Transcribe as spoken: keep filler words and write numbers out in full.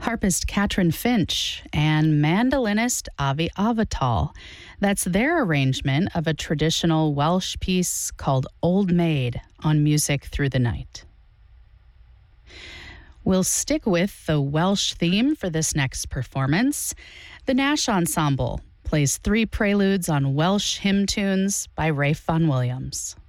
harpist Katrin Finch and mandolinist Avi Avital. That's their arrangement of a traditional Welsh piece called Old Maid on Music Through the Night. We'll stick with the Welsh theme for this next performance. The Nash Ensemble plays three preludes on Welsh hymn tunes by Rafe Vaughan Williams.